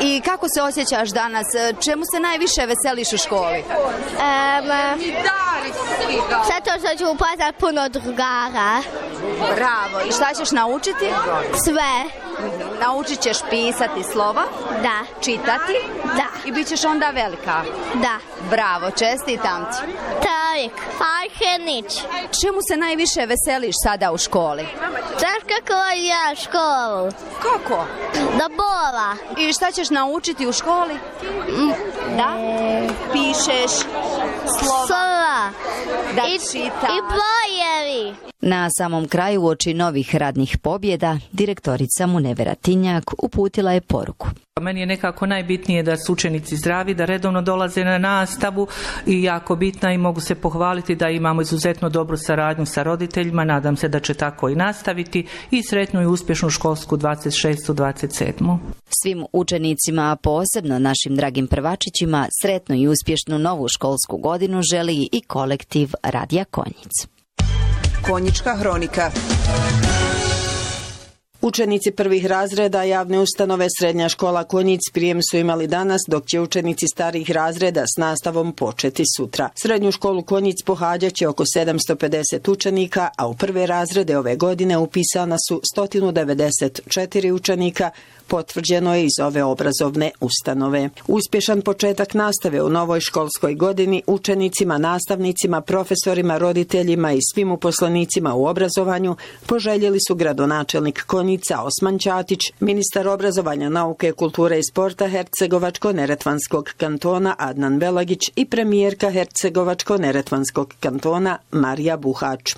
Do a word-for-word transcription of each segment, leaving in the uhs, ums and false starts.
I kako se osjećaš danas? Čemu se najviše veseliš u školi? Um, zato što ću upoznat puno drugara. Bravo. I šta ćeš naučiti? Sve. Naučit ćeš pisati slova? Da. Čitati? Da. I bit ćeš onda velika? Da. Bravo, čestitam ti. Tarik, Arhenić. Čemu se najviše veseliš sada u školi? Znaš kako ja školu? Kako? Da bola. I šta ćeš naučiti u školi? Mm. Da? Pišeš slova? Slova. Da I, čitaš? I brojevi. Na samom kraju uoči novih radnih pobjeda direktorica Munevera Tinjak uputila je poruku. Meni je nekako najbitnije da su učenici zdravi, da redovno dolaze na nastavu i jako bitna i mogu se pohvaliti da imamo izuzetno dobru saradnju sa roditeljima, nadam se da će tako i nastaviti i sretnu i uspješnu školsku dvadeset šestu dvadeset sedmu. Svim učenicima, a posebno našim dragim prvačićima, sretnu i uspješnu novu školsku godinu želi i kolektiv Radija Konjic. Konjička hronika. Učenici prvih razreda javne ustanove Srednja škola Konjic prijem su imali danas, dok će učenici starijih razreda s nastavom početi sutra. Srednju školu Konjic pohađat će oko sedamsto pedeset učenika, a u prve razrede ove godine upisana su sto devedeset četiri učenika, potvrđeno je iz ove obrazovne ustanove. Uspješan početak nastave u novoj školskoj godini učenicima, nastavnicima, profesorima, roditeljima i svim uposlenicima u obrazovanju poželjeli su gradonačelnik Konjica Osman Ćatić, ministar obrazovanja, nauke, kulture i sporta Hercegovačko-neretvanskog kantona Adnan Belagić i premijerka Hercegovačko-neretvanskog kantona Marija Buhač.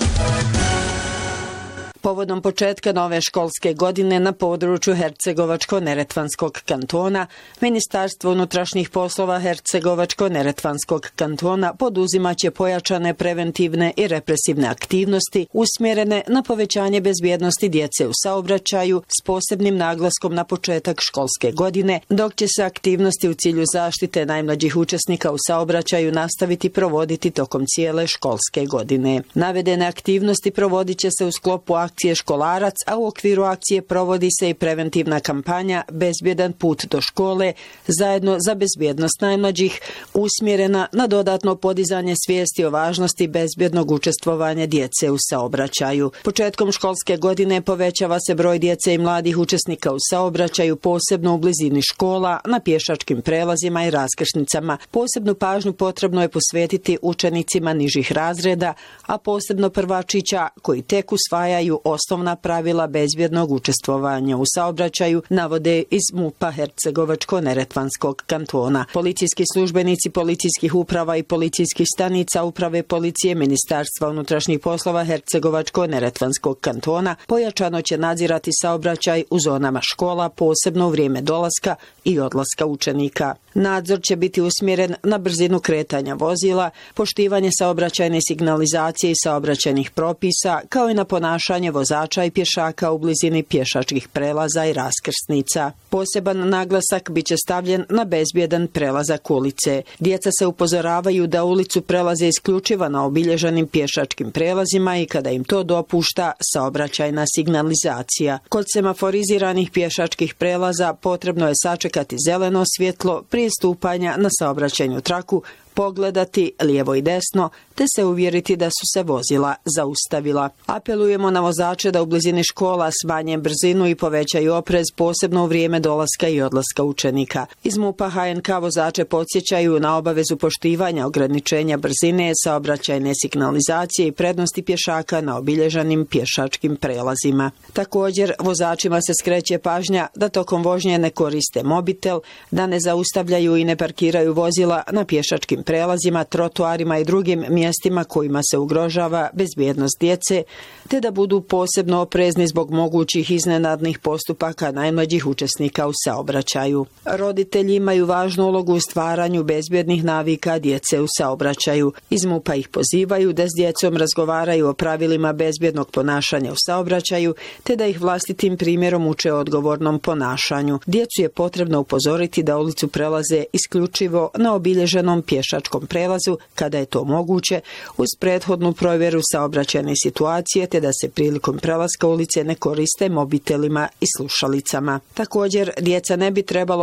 Povodom početka nove školske godine na području Hercegovačko-neretvanskog kantona, Ministarstvo unutrašnjih poslova Hercegovačko-neretvanskog kantona poduzimaće pojačane preventivne i represivne aktivnosti usmjerene na povećanje bezbjednosti djece u saobraćaju s posebnim naglaskom na početak školske godine, dok će se aktivnosti u cilju zaštite najmlađih učesnika u saobraćaju nastaviti provoditi tokom cijele školske godine. Navedene aktivnosti provodit će se u sklopu akcije Školarac, a u okviru akcije provodi se i preventivna kampanja Bezbjedan put do škole, zajedno za bezbjednost najmlađih, usmjerena na dodatno podizanje svijesti o važnosti bezbjednog učestvovanja djece u saobraćaju. Početkom školske godine povećava se broj djece i mladih učesnika u saobraćaju, posebno u blizini škola, na pješačkim prelazima i raskrsnicama. Posebnu pažnju potrebno je posvetiti učenicima nižih razreda, a posebno prvačića koji tek usvajaju osnovna pravila bezbjednog učestvovanja u saobraćaju, navode iz MUP-a Hercegovačko-neretvanskog kantona. Policijski službenici policijskih uprava i policijskih stanica uprave policije Ministarstva unutrašnjih poslova Hercegovačko-neretvanskog kantona pojačano će nadzirati saobraćaj u zonama škola, posebno u vrijeme dolaska i odlaska učenika. Nadzor će biti usmjeren na brzinu kretanja vozila, poštivanje saobraćajne signalizacije i saobraćajnih propisa, kao i na ponašanje vozača i pješaka u blizini pješačkih prelaza i raskrsnica. Poseban naglasak biće stavljen na bezbjedan prelazak ulice. Djeca se upozoravaju da ulicu prelaze isključivo na obilježenim pješačkim prelazima i kada im to dopušta saobraćajna signalizacija. Kod semaforiziranih pješačkih prelaza potrebno je sačekati zeleno svjetlo prije stupanja na saobraćajnu traku, pogledati lijevo i desno, te se uvjeriti da su se vozila zaustavila. Apelujemo na vozače da u blizini škola smanje brzinu i povećaju oprez, posebno u vrijeme dolaska i odlaska učenika. Iz MUP-a H N K vozače podsjećaju na obavezu poštivanja ograničenja brzine, saobraćajne signalizacije i prednosti pješaka na obilježenim pješačkim prelazima. Također, vozačima se skreće pažnja da tokom vožnje ne koriste mobitel, da ne zaustavljaju i ne parkiraju vozila na pješačkim prelazima, trotoarima i drugim mjestima kojima se ugrožava bezbjednost djece, te da budu posebno oprezni zbog mogućih iznenadnih postupaka najmlađih učesnika u saobraćaju. Roditelji imaju važnu ulogu u stvaranju bezbjednih navika djece u saobraćaju. Iz MUP-a ih pozivaju da s djecom razgovaraju o pravilima bezbjednog ponašanja u saobraćaju, te da ih vlastitim primjerom uče o odgovornom ponašanju. Djecu je potrebno upozoriti da ulicu prelaze isključivo na obilježenom pješačkom prelazu kada je to moguće, uz prethodnu provjeru saobraćajne situacije, te da se prilikom prelaska ulice ne koriste mobitelima i slušalicama. Također, djeca ne bi trebalo